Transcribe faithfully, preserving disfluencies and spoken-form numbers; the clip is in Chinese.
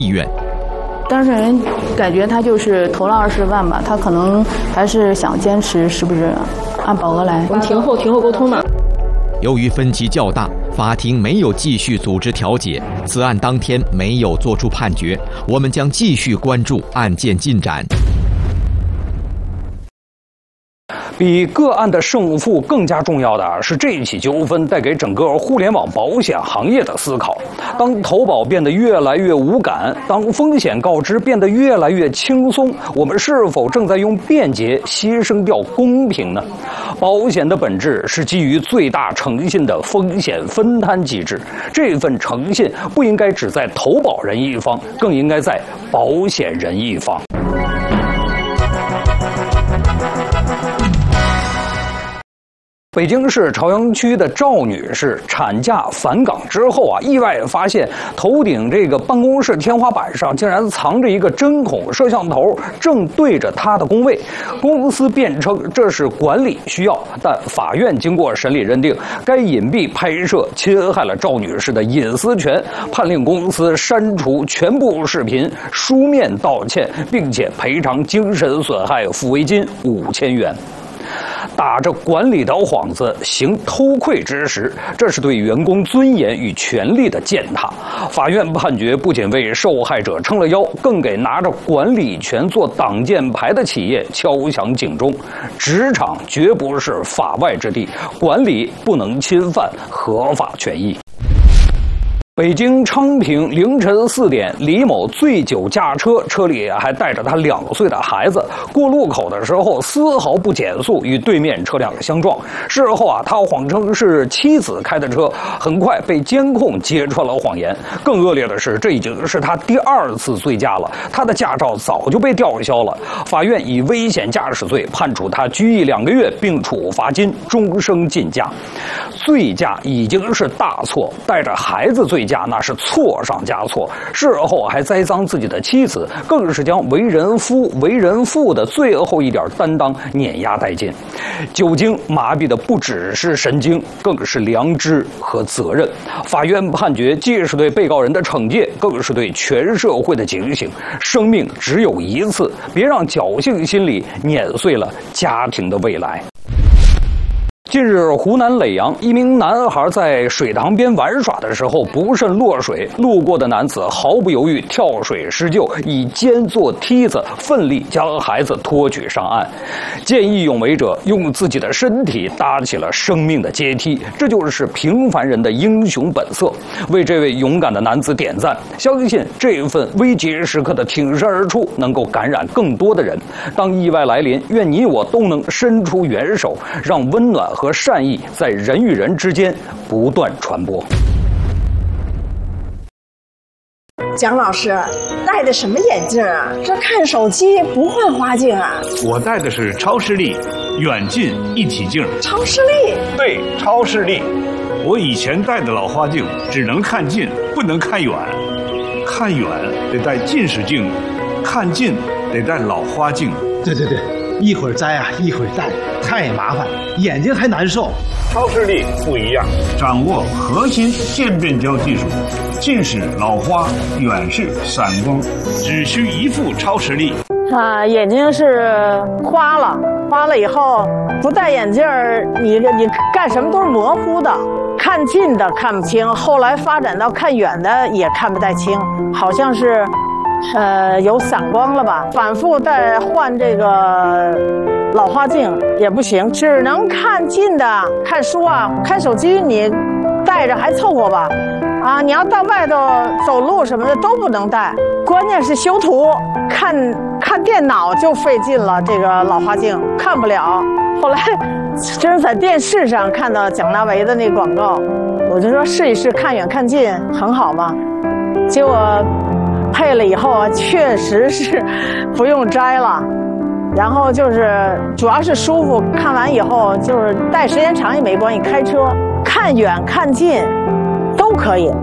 意愿。 当事人感觉他就是投了二十万吧，他可能还是想坚持，是不是按保额来？ 我们庭后庭后沟通嘛。 由于分歧较大，法庭没有继续组织调解，此案当天没有作出判决。我们将继续关注案件进展。 比个案的胜负更加重要的是这一起纠纷带给整个互联网保险行业的思考。当投保变得越来越无感，当风险告知变得越来越轻松，我们是否正在用便捷牺牲掉公平呢？保险的本质是基于最大诚信的风险分摊机制，这份诚信不应该只在投保人一方，更应该在保险人一方。北京市朝阳区的赵女士产假返岗之后啊，意外发现头顶这个办公室天花板上竟然藏着一个针孔摄像头，正对着她的工位。公司辩称这是管理需要，但法院经过审理认定，该隐蔽拍摄侵害了赵女士的隐私权，判令公司删除全部视频，书面道歉，并且赔偿精神损害抚慰金五千元。打着管理的幌子行偷窥之实，这是对员工尊严与权利的践踏。法院判决不仅为受害者撑了腰，更给拿着管理权做挡箭牌的企业敲响警钟。职场绝不是法外之地，管理不能侵犯合法权益。北京昌平凌晨四点，李某醉酒驾车，车里还带着他两岁的孩子。过路口的时候丝毫不减速，与对面车辆相撞。事后啊，他谎称是妻子开的车，很快被监控揭穿了谎言。更恶劣的是，这已经是他第二次醉驾了，他的驾照早就被吊销了。法院以危险驾驶罪判处他拘役两个月，并处罚金，终生禁驾。醉驾已经是大错，带着孩子醉驾那是错上加错，事后还栽赃自己的妻子，更是将为人夫为人父的最后一点担当碾压殆尽。酒精麻痹的不只是神经，更是良知和责任。法院判决既是对被告人的惩戒，更是对全社会的警醒。生命只有一次，别让侥幸心理碾碎了家庭的未来。近日，湖南耒阳一名男孩在水塘边玩耍的时候不慎落水，路过的男子毫不犹豫跳水施救，以肩做梯子，奋力将孩子拖举上岸。见义勇为者用自己的身体搭起了生命的阶梯，这就是平凡人的英雄本色。为这位勇敢的男子点赞，相信这份危急时刻的挺身而出能够感染更多的人。当意外来临，愿你我都能伸出援手，让温暖和善意在人与人之间不断传播。 蒋老师戴的什么眼镜啊？这看手机不换花镜啊？ 我戴的是超视力远近一体镜。 超视力？ 对，超视力。我以前戴的老花镜只能看近，不能看远。看远得戴近视镜，看近得戴老花镜。 对对对，一会儿摘啊，一会儿戴，太麻烦，眼睛还难受。 超视力不一样，掌握核心渐变焦技术，近视、老花、远视、散光，只需一副超视力。 啊，眼睛是花了，花了以后不戴眼镜儿，你你干什么都是模糊的，看近的看不清，后来发展到看远的也看不太清，好像是。呃，有散光了吧？反复戴换这个老花镜也不行，只能看近的。看书啊，看手机你带着还凑合吧，啊，你要到外头走路什么的都不能带。关键是修图，看看电脑就费劲了，这个老花镜看不了。后来真是在电视上看到蒋大为的那个广告，我就说试一试，看远看近很好嘛。结果。配了以后啊，确实是不用摘了，然后就是主要是舒服。看完以后就是戴时间长也没关系，开车看远看近都可以。